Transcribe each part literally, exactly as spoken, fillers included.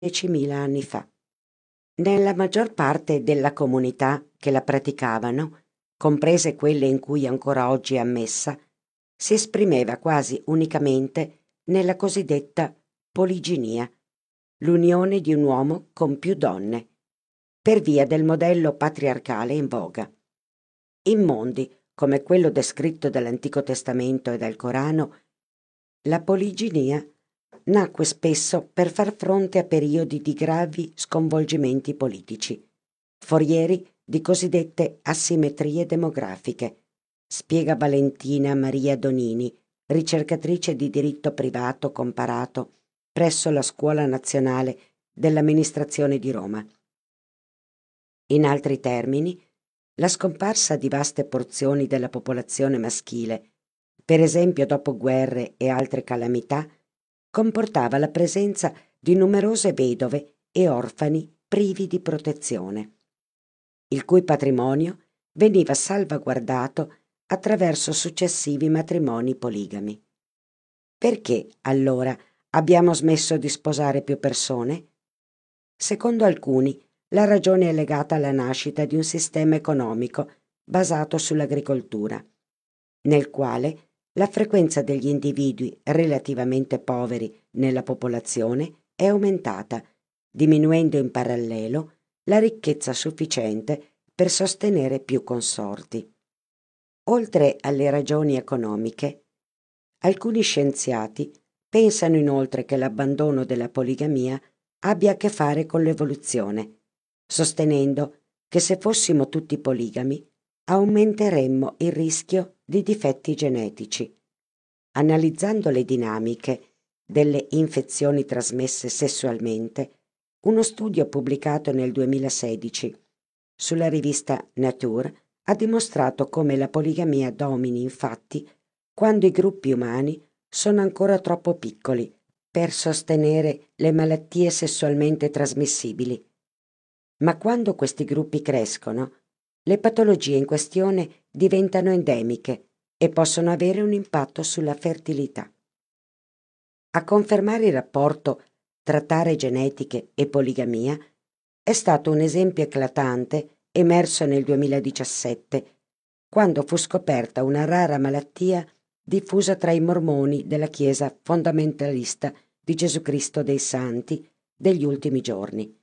diecimila anni fa. Nella maggior parte della comunità che la praticavano, comprese quelle in cui ancora oggi è ammessa, si esprimeva quasi unicamente nella cosiddetta poliginia, l'unione di un uomo con più donne, per via del modello patriarcale in voga. In mondi come quello descritto dall'Antico Testamento e dal Corano, la poliginia nacque spesso per far fronte a periodi di gravi sconvolgimenti politici, forieri di cosiddette asimmetrie demografiche, spiega Valentina Maria Donini, ricercatrice di diritto privato comparato presso la Scuola Nazionale dell'Amministrazione di Roma. In altri termini, la scomparsa di vaste porzioni della popolazione maschile, per esempio dopo guerre e altre calamità, comportava la presenza di numerose vedove e orfani privi di protezione, il cui patrimonio veniva salvaguardato attraverso successivi matrimoni poligami. Perché, allora, abbiamo smesso di sposare più persone? Secondo alcuni, la ragione è legata alla nascita di un sistema economico basato sull'agricoltura, nel quale la frequenza degli individui relativamente poveri nella popolazione è aumentata, diminuendo in parallelo la ricchezza sufficiente per sostenere più consorti. Oltre alle ragioni economiche, alcuni scienziati pensano inoltre che l'abbandono della poligamia abbia a che fare con l'evoluzione, sostenendo che se fossimo tutti poligami aumenteremmo il rischio di difetti genetici. Analizzando le dinamiche delle infezioni trasmesse sessualmente, uno studio pubblicato nel duemilasedici sulla rivista Nature ha dimostrato come la poligamia domini infatti quando i gruppi umani sono ancora troppo piccoli per sostenere le malattie sessualmente trasmissibili. Ma quando questi gruppi crescono, le patologie in questione diventano endemiche e possono avere un impatto sulla fertilità. A confermare il rapporto tra tare genetiche e poligamia è stato un esempio eclatante emerso nel duemiladiciassette, quando fu scoperta una rara malattia diffusa tra i mormoni della Chiesa fondamentalista di Gesù Cristo dei Santi degli ultimi giorni,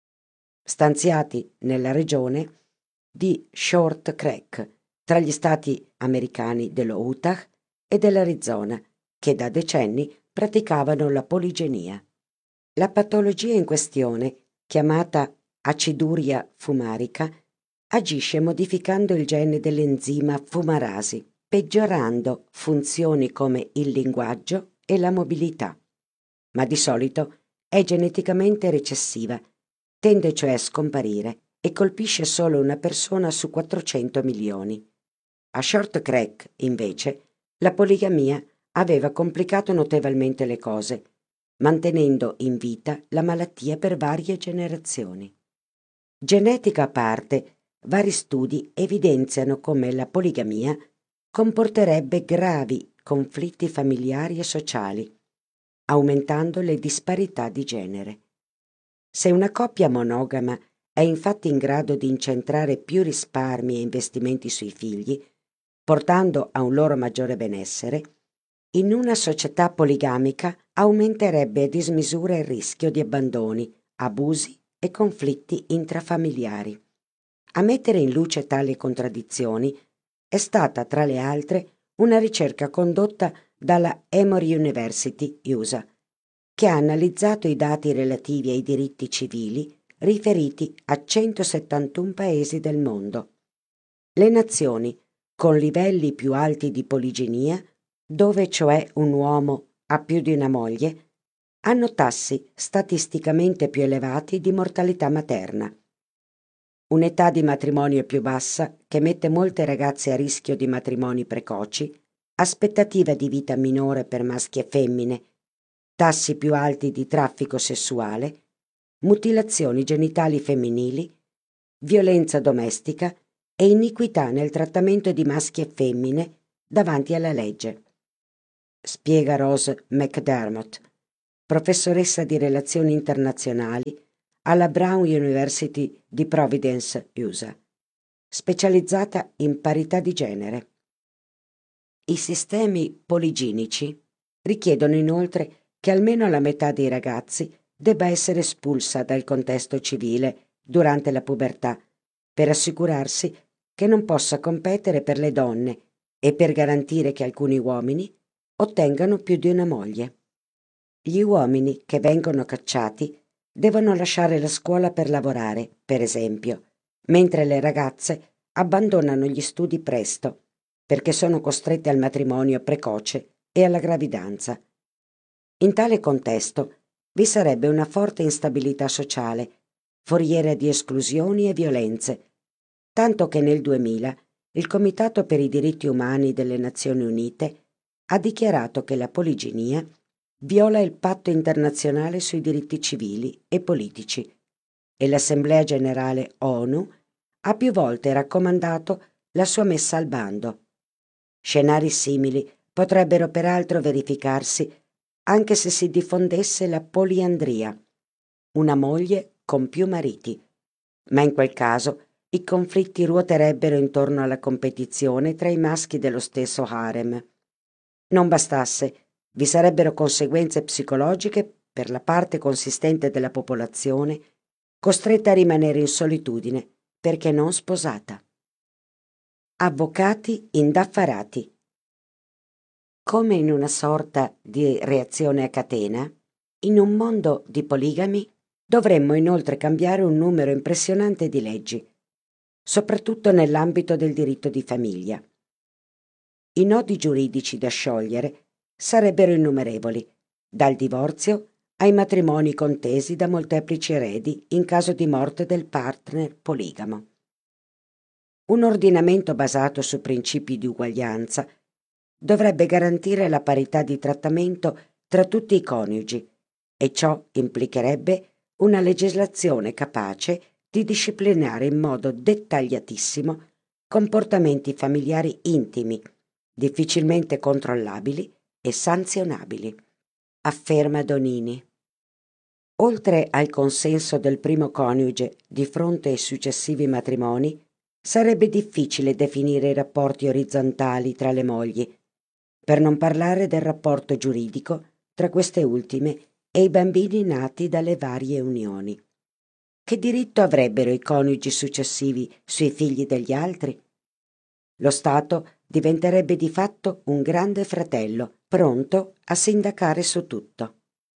stanziati nella regione di Short Creek, tra gli stati americani dello Utah e dell'Arizona, che da decenni praticavano la poligenia. La patologia in questione, chiamata aciduria fumarica, agisce modificando il gene dell'enzima fumarasi, peggiorando funzioni come il linguaggio e la mobilità. Ma di solito è geneticamente recessiva, tende cioè a scomparire e colpisce solo una persona su quattrocento milioni. A Short Creek, invece, la poligamia aveva complicato notevolmente le cose, mantenendo in vita la malattia per varie generazioni. Genetica a parte, vari studi evidenziano come la poligamia comporterebbe gravi conflitti familiari e sociali, aumentando le disparità di genere. Se una coppia monogama è infatti in grado di incentrare più risparmi e investimenti sui figli, portando a un loro maggiore benessere, in una società poligamica aumenterebbe a dismisura il rischio di abbandoni, abusi e conflitti intrafamiliari. A mettere in luce tali contraddizioni è stata, tra le altre, una ricerca condotta dalla Emory University, U S A, che ha analizzato i dati relativi ai diritti civili riferiti a centosettantuno paesi del mondo. Le nazioni con livelli più alti di poliginia, dove cioè un uomo ha più di una moglie, hanno tassi statisticamente più elevati di mortalità materna, un'età di matrimonio più bassa che mette molte ragazze a rischio di matrimoni precoci, aspettativa di vita minore per maschi e femmine, tassi più alti di traffico sessuale, mutilazioni genitali femminili, violenza domestica e iniquità nel trattamento di maschi e femmine davanti alla legge. Spiega Rose McDermott, professoressa di relazioni internazionali alla Brown University di Providence, U S A, specializzata in parità di genere. I sistemi poliginici richiedono inoltre che almeno la metà dei ragazzi debba essere espulsa dal contesto civile durante la pubertà per assicurarsi che non possa competere per le donne e per garantire che alcuni uomini ottengano più di una moglie. Gli uomini che vengono cacciati devono lasciare la scuola per lavorare, per esempio, mentre le ragazze abbandonano gli studi presto perché sono costrette al matrimonio precoce e alla gravidanza. In tale contesto vi sarebbe una forte instabilità sociale, foriera di esclusioni e violenze, tanto che nel duemila il Comitato per i diritti umani delle Nazioni Unite ha dichiarato che la poliginia viola il Patto internazionale sui diritti civili e politici e l'Assemblea generale ONU ha più volte raccomandato la sua messa al bando. Scenari simili potrebbero peraltro verificarsi anche se si diffondesse la poliandria, una moglie con più mariti, ma in quel caso i conflitti ruoterebbero intorno alla competizione tra i maschi dello stesso harem. Non bastasse, vi sarebbero conseguenze psicologiche per la parte consistente della popolazione costretta a rimanere in solitudine perché non sposata. Avvocati indaffarati. Come in una sorta di reazione a catena, in un mondo di poligami dovremmo inoltre cambiare un numero impressionante di leggi, soprattutto nell'ambito del diritto di famiglia. I nodi giuridici da sciogliere sarebbero innumerevoli, dal divorzio ai matrimoni contesi da molteplici eredi in caso di morte del partner poligamo. Un ordinamento basato su principi di uguaglianza dovrebbe garantire la parità di trattamento tra tutti i coniugi e ciò implicherebbe una legislazione capace di disciplinare in modo dettagliatissimo comportamenti familiari intimi, difficilmente controllabili e sanzionabili, afferma Donini. Oltre al consenso del primo coniuge di fronte ai successivi matrimoni, sarebbe difficile definire i rapporti orizzontali tra le mogli, per non parlare del rapporto giuridico tra queste ultime e i bambini nati dalle varie unioni. Che diritto avrebbero i coniugi successivi sui figli degli altri? Lo Stato diventerebbe di fatto un grande fratello, pronto a sindacare su tutto.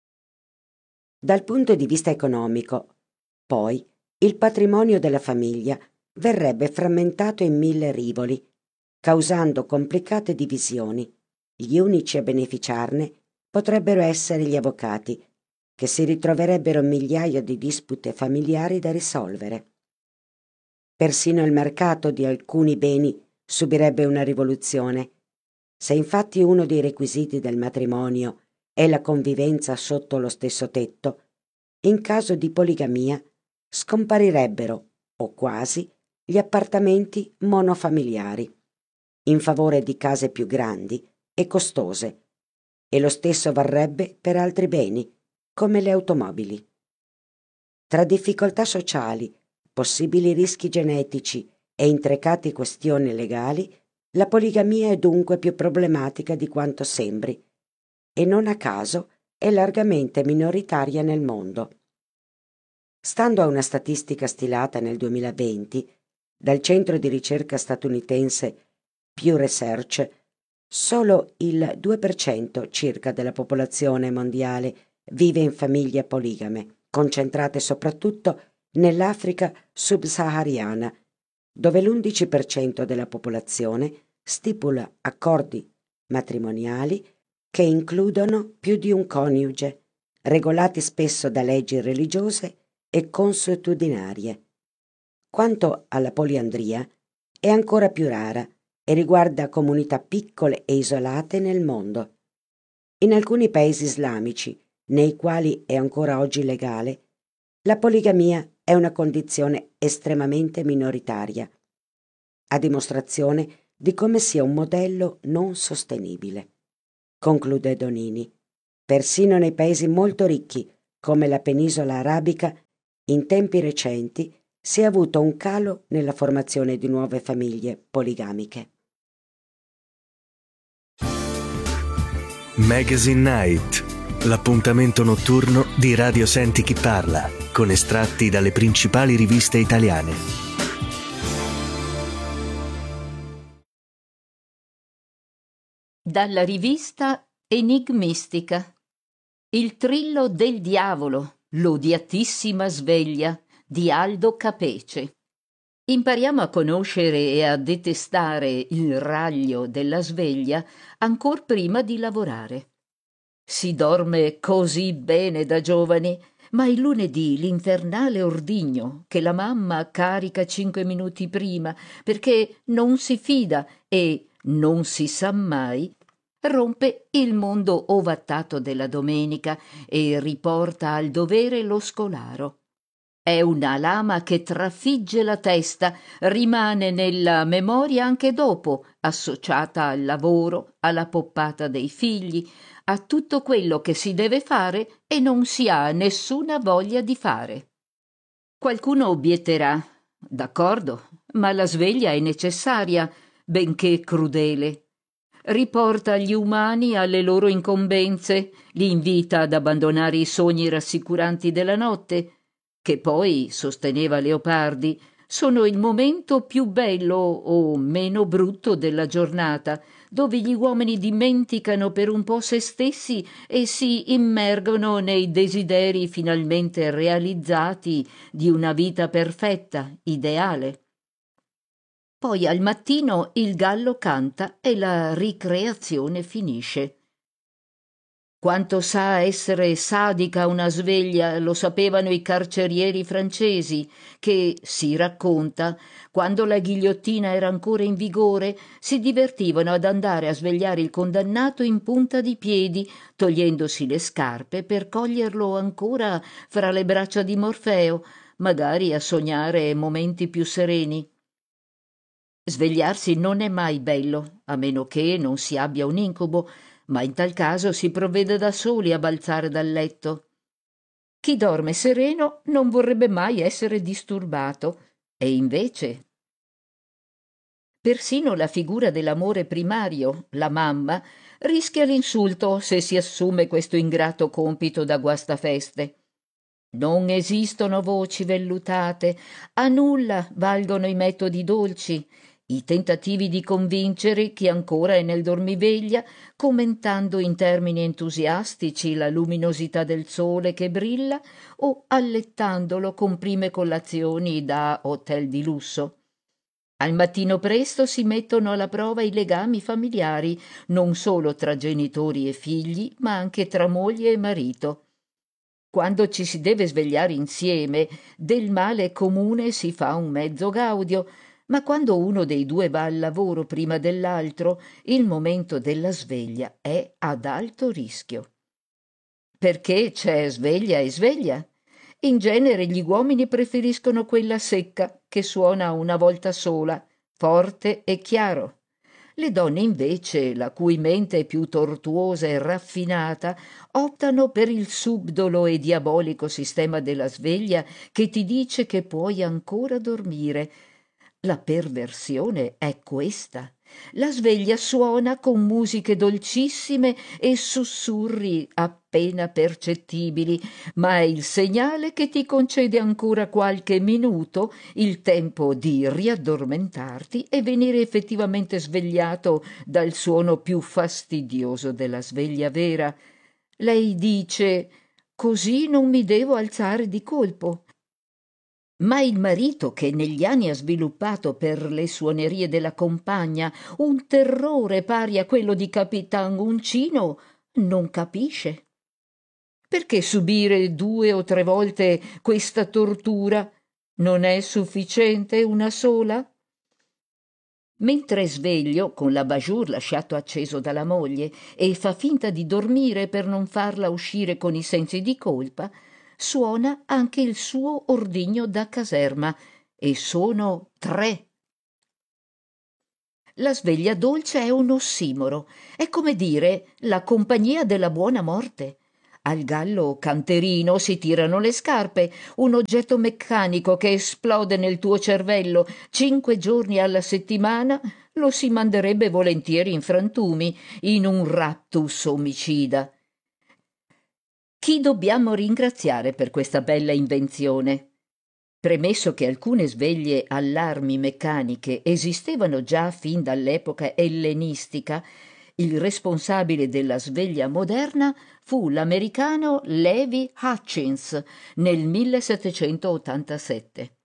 Dal punto di vista economico, poi, il patrimonio della famiglia verrebbe frammentato in mille rivoli, causando complicate divisioni. Gli unici a beneficiarne potrebbero essere gli avvocati, che si ritroverebbero migliaia di dispute familiari da risolvere. Persino il mercato di alcuni beni subirebbe una rivoluzione. Se infatti uno dei requisiti del matrimonio è la convivenza sotto lo stesso tetto, in caso di poligamia scomparirebbero, o quasi, gli appartamenti monofamiliari, in favore di case più grandi e costose, e lo stesso varrebbe per altri beni, come le automobili. Tra difficoltà sociali, possibili rischi genetici e intricate questioni legali, la poligamia è dunque più problematica di quanto sembri, e non a caso è largamente minoritaria nel mondo. Stando a una statistica stilata nel duemilaventi dal centro di ricerca statunitense Pew Research, solo il due per cento circa della popolazione mondiale vive in famiglie poligame, concentrate soprattutto nell'Africa subsahariana, dove l'undici per cento della popolazione stipula accordi matrimoniali che includono più di un coniuge, regolati spesso da leggi religiose e consuetudinarie. Quanto alla poliandria, è ancora più rara e riguarda comunità piccole e isolate nel mondo. In alcuni paesi islamici, nei quali è ancora oggi legale, la poligamia è una condizione estremamente minoritaria, a dimostrazione di come sia un modello non sostenibile, conclude Donini. Persino nei paesi molto ricchi, come la penisola arabica, in tempi recenti si è avuto un calo nella formazione di nuove famiglie poligamiche. Magazine Night, l'appuntamento notturno di Radio Senti Chi Parla, con estratti dalle principali riviste italiane. Dalla rivista Enigmistica. Il trillo del diavolo, l'odiatissima sveglia di Aldo Capece. Impariamo a conoscere e a detestare il raglio della sveglia ancor prima di lavorare. Si dorme così bene da giovani, ma il lunedì l'infernale ordigno che la mamma carica cinque minuti prima perché non si fida e non si sa mai, rompe il mondo ovattato della domenica e riporta al dovere lo scolaro. È una lama che trafigge la testa, rimane nella memoria anche dopo, associata al lavoro, alla poppata dei figli, a tutto quello che si deve fare e non si ha nessuna voglia di fare. Qualcuno obietterà: d'accordo, ma la sveglia è necessaria, benché crudele. Riporta gli umani alle loro incombenze, li invita ad abbandonare i sogni rassicuranti della notte, che poi, sosteneva Leopardi, sono il momento più bello o meno brutto della giornata, dove gli uomini dimenticano per un po' se stessi e si immergono nei desideri finalmente realizzati di una vita perfetta, ideale. Poi al mattino il gallo canta e la ricreazione finisce. Quanto sa essere sadica una sveglia lo sapevano i carcerieri francesi che, si racconta, quando la ghigliottina era ancora in vigore, si divertivano ad andare a svegliare il condannato in punta di piedi, togliendosi le scarpe per coglierlo ancora fra le braccia di Morfeo, magari a sognare momenti più sereni. Svegliarsi non è mai bello, a meno che non si abbia un incubo, ma in tal caso si provvede da soli a balzare dal letto. Chi dorme sereno non vorrebbe mai essere disturbato, e invece. Persino la figura dell'amore primario, la mamma, rischia l'insulto se si assume questo ingrato compito da guastafeste. Non esistono voci vellutate, a nulla valgono i metodi dolci, i tentativi di convincere chi ancora è nel dormiveglia, commentando in termini entusiastici la luminosità del sole che brilla o allettandolo con prime colazioni da hotel di lusso. Al mattino presto si mettono alla prova i legami familiari, non solo tra genitori e figli, ma anche tra moglie e marito. Quando ci si deve svegliare insieme, del male comune si fa un mezzo gaudio, ma quando uno dei due va al lavoro prima dell'altro, il momento della sveglia è ad alto rischio. Perché c'è sveglia e sveglia? In genere gli uomini preferiscono quella secca, che suona una volta sola, forte e chiaro. Le donne invece, la cui mente è più tortuosa e raffinata, optano per il subdolo e diabolico sistema della sveglia che ti dice che puoi ancora dormire. La perversione è questa. La sveglia suona con musiche dolcissime e sussurri appena percettibili, ma è il segnale che ti concede ancora qualche minuto, il tempo di riaddormentarti e venire effettivamente svegliato dal suono più fastidioso della sveglia vera. Lei dice: «Così non mi devo alzare di colpo». Ma il marito, che negli anni ha sviluppato per le suonerie della compagna un terrore pari a quello di Capitan Uncino, non capisce. Perché subire due o tre volte questa tortura? Non è sufficiente una sola? Mentre sveglio, con l'abat-jour lasciato acceso dalla moglie, e fa finta di dormire per non farla uscire con i sensi di colpa, suona anche il suo ordigno da caserma, e sono tre. la sveglia dolce è un ossimoro, è come dire la compagnia della buona morte. Al gallo canterino si tirano le scarpe, un oggetto meccanico che esplode nel tuo cervello cinque giorni alla settimana lo si manderebbe volentieri in frantumi, in un raptus omicida. Chi dobbiamo ringraziare per questa bella invenzione? Premesso che alcune sveglie allarmi meccaniche esistevano già fin dall'epoca ellenistica, il responsabile della sveglia moderna fu l'americano Levi Hutchins nel millesettecentottantasette.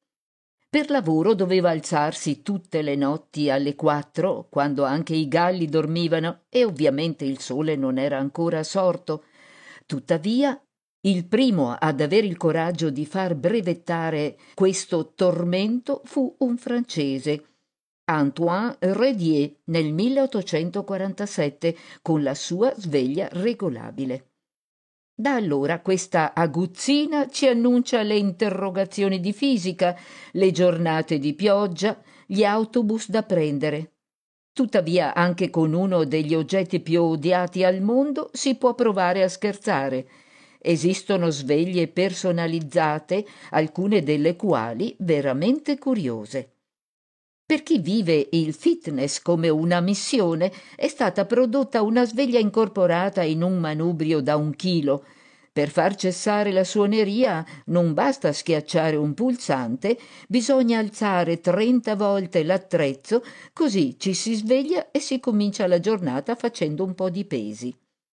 Per lavoro doveva alzarsi tutte le notti alle quattro, quando anche i galli dormivano e ovviamente il sole non era ancora sorto. Tuttavia, il primo ad avere il coraggio di far brevettare questo tormento fu un francese, Antoine Redier, nel milleottocentoquarantasette, con la sua sveglia regolabile. Da allora questa aguzzina ci annuncia le interrogazioni di fisica, le giornate di pioggia, gli autobus da prendere. Tuttavia, anche con uno degli oggetti più odiati al mondo si può provare a scherzare. Esistono sveglie personalizzate, alcune delle quali veramente curiose. Per chi vive il fitness come una missione, è stata prodotta una sveglia incorporata in un manubrio da un chilo. Per far cessare la suoneria non basta schiacciare un pulsante, bisogna alzare trenta volte l'attrezzo, così ci si sveglia e si comincia la giornata facendo un po' di pesi.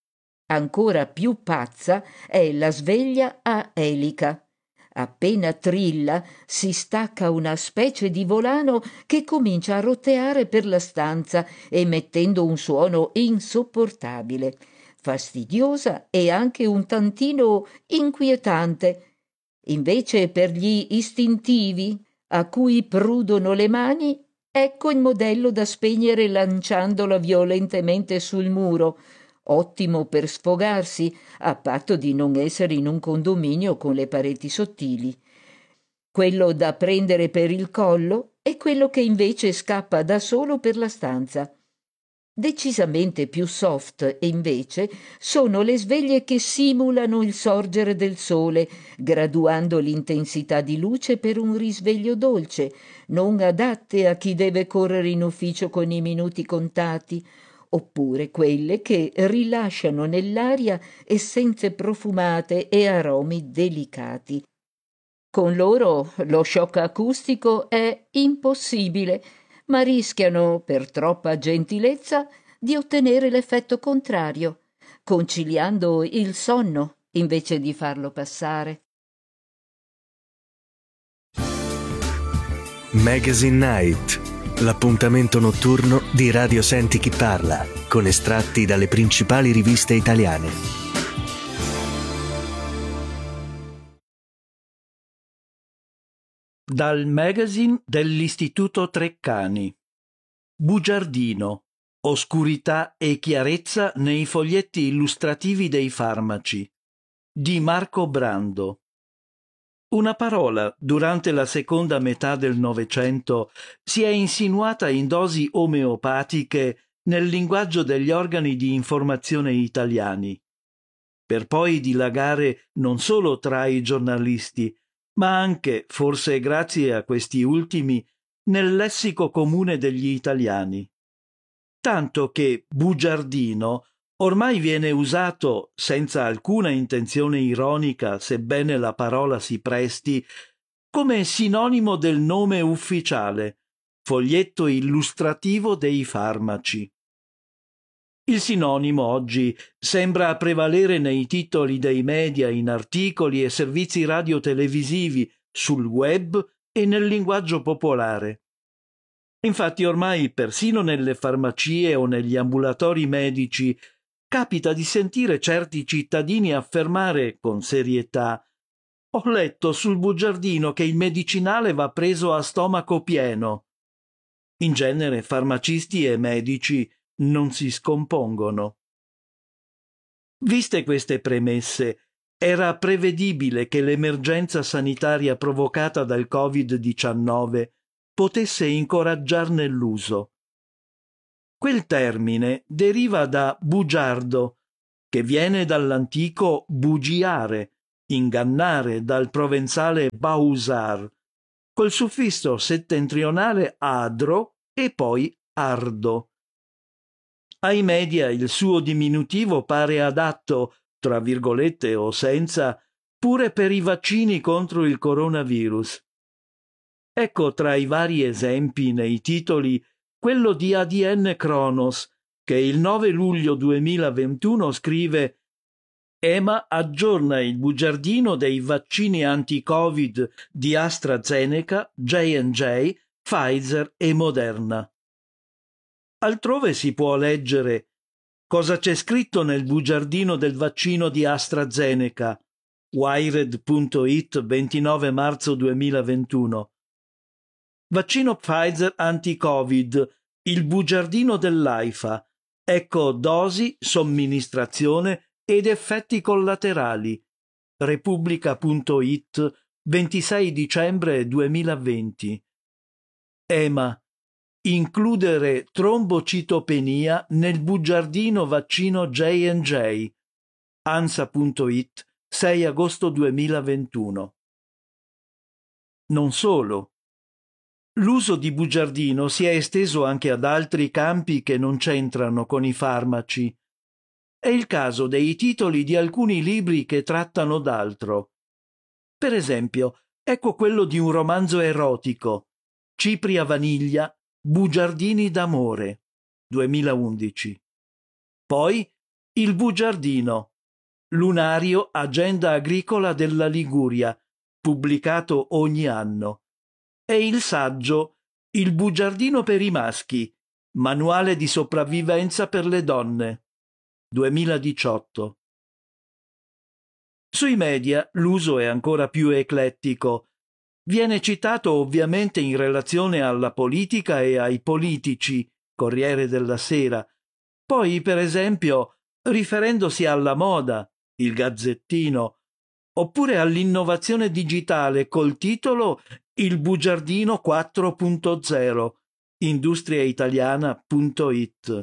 Ancora più pazza è la sveglia a elica. Appena trilla si stacca una specie di volano che comincia a roteare per la stanza emettendo un suono insopportabile, fastidiosa e anche un tantino inquietante. Invece per gli istintivi, a cui prudono le mani, ecco il modello da spegnere lanciandola violentemente sul muro, ottimo per sfogarsi, a patto di non essere in un condominio con le pareti sottili. Quello da prendere per il collo è quello che invece scappa da solo per la stanza. Decisamente più soft, invece, sono le sveglie che simulano il sorgere del sole, graduando l'intensità di luce per un risveglio dolce, non adatte a chi deve correre in ufficio con i minuti contati, oppure quelle che rilasciano nell'aria essenze profumate e aromi delicati. Con loro lo shock acustico è impossibile, ma rischiano, per troppa gentilezza, di ottenere l'effetto contrario, conciliando il sonno invece di farlo passare. Magazine Night, l'appuntamento notturno di Radio Senti Chi Parla, con estratti dalle principali riviste italiane. Dal magazine dell'Istituto Treccani. Bugiardino, oscurità e chiarezza nei foglietti illustrativi dei farmaci, di Marco Brando. Una parola, durante la seconda metà del Novecento, si è insinuata in dosi omeopatiche nel linguaggio degli organi di informazione italiani, per poi dilagare non solo tra i giornalisti, ma anche, forse grazie a questi ultimi, nel lessico comune degli italiani. Tanto che bugiardino ormai viene usato, senza alcuna intenzione ironica, sebbene la parola si presti, come sinonimo del nome ufficiale, foglietto illustrativo dei farmaci. Il sinonimo oggi sembra prevalere nei titoli dei media, in articoli e servizi radiotelevisivi, sul web e nel linguaggio popolare. Infatti ormai persino nelle farmacie o negli ambulatori medici capita di sentire certi cittadini affermare con serietà: «Ho letto sul bugiardino che il medicinale va preso a stomaco pieno». In genere farmacisti e medici non si scompongono. Viste queste premesse, era prevedibile che l'emergenza sanitaria provocata dal covid diciannove potesse incoraggiarne l'uso. Quel termine deriva da bugiardo, che viene dall'antico bugiare, ingannare, dal provenzale bausar, col suffisso settentrionale adro e poi ardo. Ai media il suo diminutivo pare adatto, tra virgolette o senza, pure per i vaccini contro il coronavirus. Ecco tra i vari esempi nei titoli quello di A D N Kronos, che il nove luglio duemilaventuno scrive: E M A aggiorna il bugiardino dei vaccini anti-Covid di AstraZeneca, J and J, Pfizer e Moderna. Altrove si può leggere: cosa c'è scritto nel bugiardino del vaccino di AstraZeneca, Wired punto it, ventinove marzo duemilaventuno. Vaccino Pfizer anti-Covid, il bugiardino dell'AIFA. Ecco dosi, somministrazione ed effetti collaterali. Repubblica punto it, ventisei dicembre duemilaventi. E M A. Includere trombocitopenia nel bugiardino vaccino J and J. ANSA punto it, sei agosto duemilaventuno. Non solo. L'uso di bugiardino si è esteso anche ad altri campi che non c'entrano con i farmaci. È il caso dei titoli di alcuni libri che trattano d'altro. Per esempio, ecco quello di un romanzo erotico, Cipria Vaniglia, Bugiardini d'amore, duemilaundici. Poi Il bugiardino, Lunario Agenda agricola della Liguria, pubblicato ogni anno. E il saggio Il bugiardino per i maschi, Manuale di sopravvivenza per le donne, duemiladiciotto. Sui media l'uso è ancora più eclettico. Viene citato ovviamente in relazione alla politica e ai politici, Corriere della Sera, poi per esempio riferendosi alla moda, Il Gazzettino, oppure all'innovazione digitale col titolo Il bugiardino quattro punto zero, industriaitaliana punto it.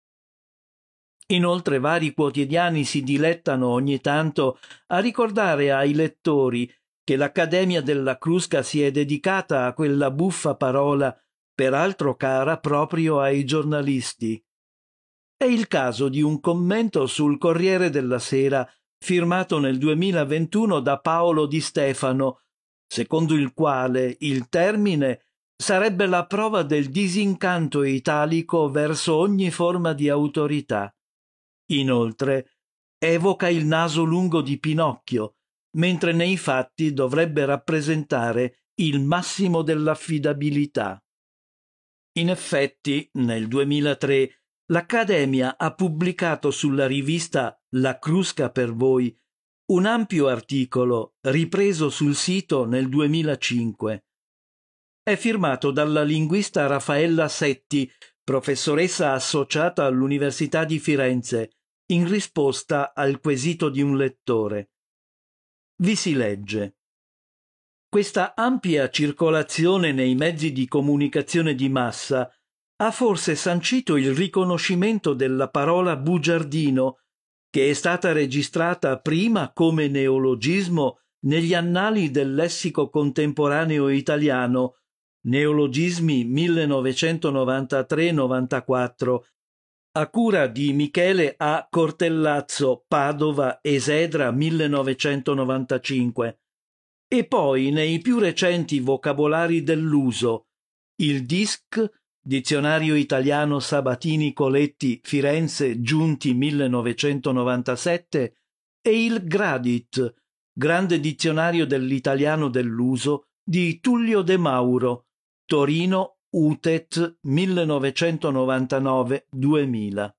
Inoltre vari quotidiani si dilettano ogni tanto a ricordare ai lettori che l'Accademia della Crusca si è dedicata a quella buffa parola, peraltro cara proprio ai giornalisti. È il caso di un commento sul Corriere della Sera firmato nel duemilaventuno da Paolo Di Stefano, secondo il quale il termine sarebbe la prova del disincanto italico verso ogni forma di autorità. Inoltre, evoca il naso lungo di Pinocchio, mentre nei fatti dovrebbe rappresentare il massimo dell'affidabilità. In effetti, nel duemilatré, l'Accademia ha pubblicato sulla rivista La Crusca per voi un ampio articolo ripreso sul sito nel duemilacinque. È firmato dalla linguista Raffaella Setti, professoressa associata all'Università di Firenze, in risposta al quesito di un lettore. Vi si legge: questa ampia circolazione nei mezzi di comunicazione di massa ha forse sancito il riconoscimento della parola bugiardino, che è stata registrata prima come neologismo negli annali del lessico contemporaneo italiano, Neologismi millenovecentonovantatré novantaquattro, a cura di Michele A. Cortellazzo, Padova, Esedra millenovecentonovantacinque, e poi nei più recenti vocabolari dell'uso, il D I S C, Dizionario Italiano Sabatini Coletti, Firenze, Giunti millenovecentonovantasette, e il Gradit, Grande Dizionario dell'Italiano dell'uso, di Tullio De Mauro, Torino, U T E T millenovecentonovantanove duemila.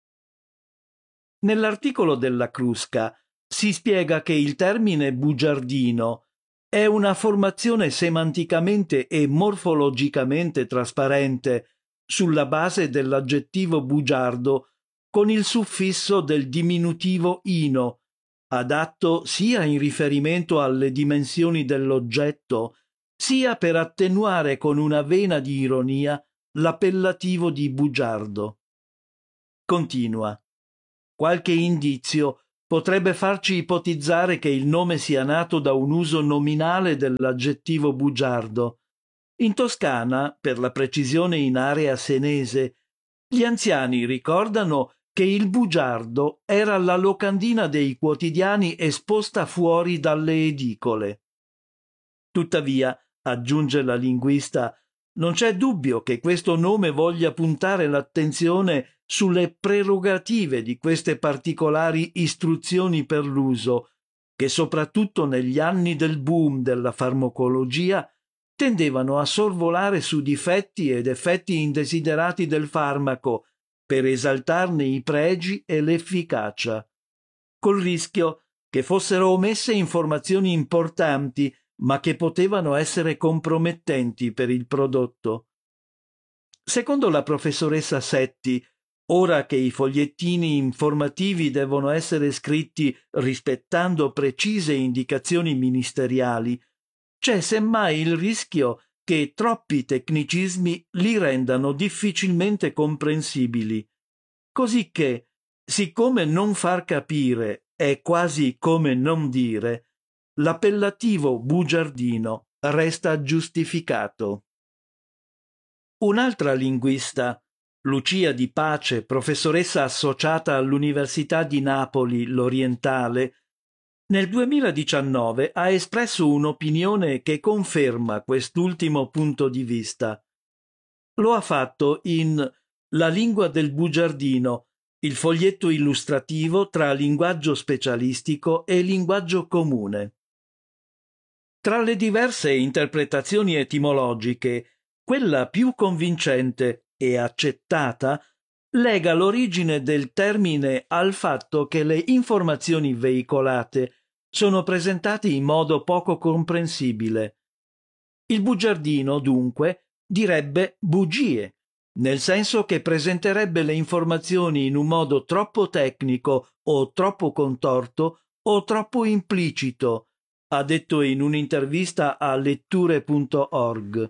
Nell'articolo della Crusca si spiega che il termine bugiardino è una formazione semanticamente e morfologicamente trasparente sulla base dell'aggettivo bugiardo con il suffisso del diminutivo ino, adatto sia in riferimento alle dimensioni dell'oggetto, sia per attenuare con una vena di ironia l'appellativo di bugiardo. Continua. Qualche indizio potrebbe farci ipotizzare che il nome sia nato da un uso nominale dell'aggettivo bugiardo. In Toscana, per la precisione in area senese, gli anziani ricordano che il bugiardo era la locandina dei quotidiani esposta fuori dalle edicole. Tuttavia, aggiunge la linguista, non c'è dubbio che questo nome voglia puntare l'attenzione sulle prerogative di queste particolari istruzioni per l'uso, che soprattutto negli anni del boom della farmacologia tendevano a sorvolare su difetti ed effetti indesiderati del farmaco per esaltarne i pregi e l'efficacia, col rischio che fossero omesse informazioni importanti ma che potevano essere compromettenti per il prodotto. Secondo la professoressa Setti, ora che i fogliettini informativi devono essere scritti rispettando precise indicazioni ministeriali, c'è semmai il rischio che troppi tecnicismi li rendano difficilmente comprensibili, così che, siccome non far capire è quasi come non dire, l'appellativo bugiardino resta giustificato. Un'altra linguista, Lucia Di Pace, professoressa associata all'Università di Napoli l'Orientale, nel duemiladiciannove ha espresso un'opinione che conferma quest'ultimo punto di vista. Lo ha fatto in La lingua del bugiardino, il foglietto illustrativo tra linguaggio specialistico e linguaggio comune. Tra le diverse interpretazioni etimologiche, quella più convincente e accettata lega l'origine del termine al fatto che le informazioni veicolate sono presentate in modo poco comprensibile. Il bugiardino, dunque, direbbe bugie, nel senso che presenterebbe le informazioni in un modo troppo tecnico o troppo contorto o troppo implicito, ha detto in un'intervista a letture punto org.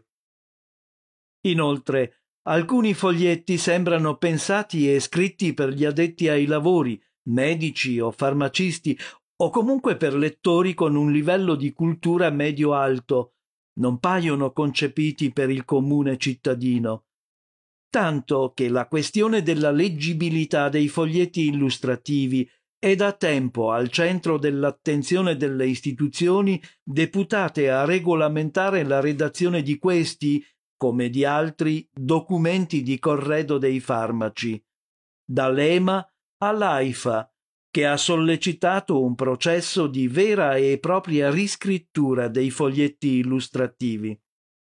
Inoltre, alcuni foglietti sembrano pensati e scritti per gli addetti ai lavori, medici o farmacisti, o comunque per lettori con un livello di cultura medio-alto, non paiono concepiti per il comune cittadino. Tanto che la questione della leggibilità dei foglietti illustrativi è da tempo al centro dell'attenzione delle istituzioni deputate a regolamentare la redazione di questi, come di altri, documenti di corredo dei farmaci, dall'E M A all'AIFA, che ha sollecitato un processo di vera e propria riscrittura dei foglietti illustrativi.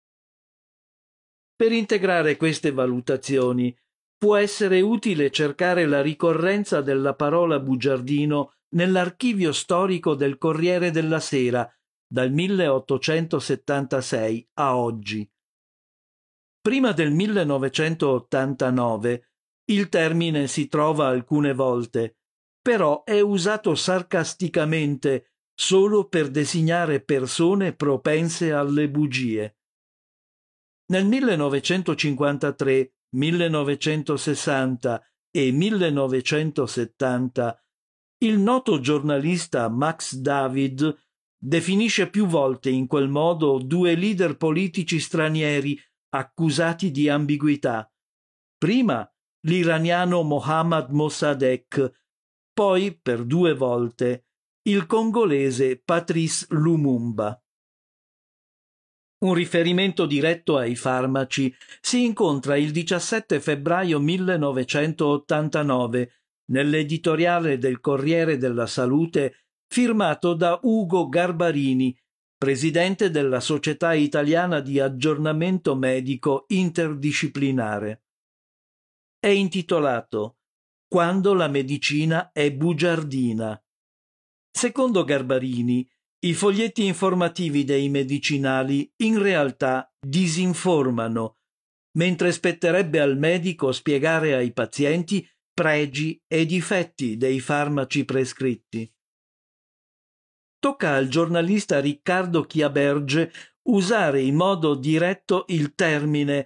Per integrare queste valutazioni può essere utile cercare la ricorrenza della parola bugiardino nell'archivio storico del Corriere della Sera dal milleottocentosettantasei a oggi. Prima del millenovecentottantanove il termine si trova alcune volte, però è usato sarcasticamente solo per designare persone propense alle bugie. Nel millenovecentocinquantatré, millenovecentosessanta e millenovecentosettanta il noto giornalista Max David definisce più volte in quel modo due leader politici stranieri accusati di ambiguità. Prima l'iraniano Mohammad Mossadegh, poi, per due volte, il congolese Patrice Lumumba. Un riferimento diretto ai farmaci si incontra il diciassette febbraio millenovecentottantanove nell'editoriale del Corriere della Salute firmato da Ugo Garbarini, presidente della Società Italiana di Aggiornamento Medico Interdisciplinare. È intitolato «Quando la medicina è bugiardina». Secondo Garbarini, i foglietti informativi dei medicinali in realtà disinformano, mentre spetterebbe al medico spiegare ai pazienti pregi e difetti dei farmaci prescritti. Tocca al giornalista Riccardo Chiaberge usare in modo diretto il termine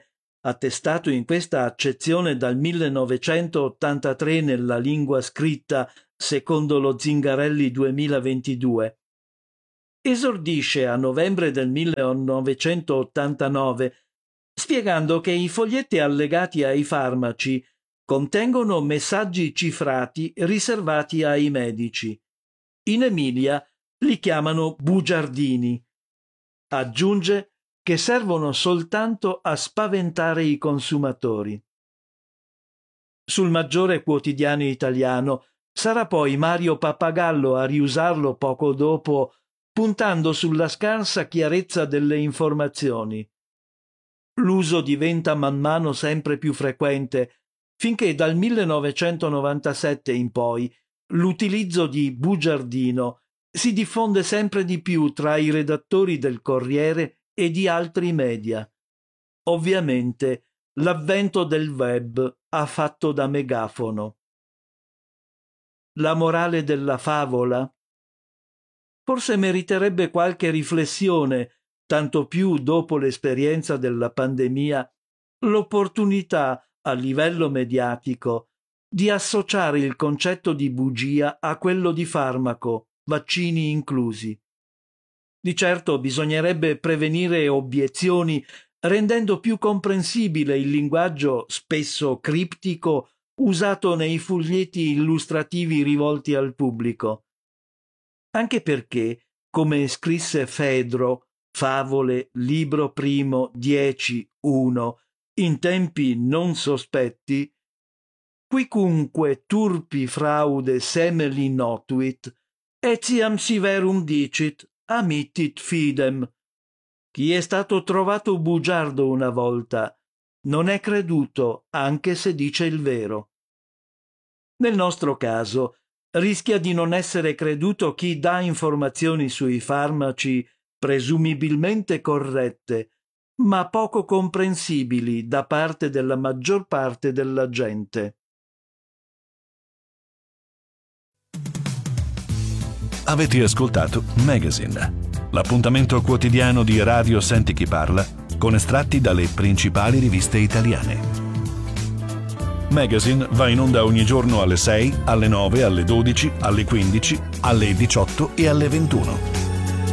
attestato in questa accezione dal millenovecentottantatré nella lingua scritta secondo lo Zingarelli duemilaventidue. Esordisce a novembre del millenovecentottantanove spiegando che i foglietti allegati ai farmaci contengono messaggi cifrati riservati ai medici. In Emilia li chiamano bugiardini. Aggiunge che servono soltanto a spaventare i consumatori. Sul maggiore quotidiano italiano sarà poi Mario Pappagallo a riusarlo poco dopo, puntando sulla scarsa chiarezza delle informazioni. L'uso diventa man mano sempre più frequente, finché dal millenovecentonovantasette in poi l'utilizzo di bugiardino si diffonde sempre di più tra i redattori del Corriere e di altri media. Ovviamente l'avvento del web ha fatto da megafono. La morale della favola? Forse meriterebbe qualche riflessione, tanto più dopo l'esperienza della pandemia, l'opportunità a livello mediatico di associare il concetto di bugia a quello di farmaco, vaccini inclusi. Di certo bisognerebbe prevenire obiezioni rendendo più comprensibile il linguaggio spesso criptico usato nei foglietti illustrativi rivolti al pubblico. Anche perché, come scrisse Fedro, Favole, libro primo, dieci, uno, in tempi non sospetti, quicunque turpi fraude semeli notuit, etiam si verum dicit, amittit fidem. Chi è stato trovato bugiardo una volta non è creduto anche se dice il vero. Nel nostro caso rischia di non essere creduto chi dà informazioni sui farmaci presumibilmente corrette, ma poco comprensibili da parte della maggior parte della gente. Avete ascoltato Magazine, l'appuntamento quotidiano di Radio Senti Chi Parla con estratti dalle principali riviste italiane. Magazine va in onda ogni giorno alle sei, alle nove, alle dodici, alle quindici, alle diciotto e alle ventuno.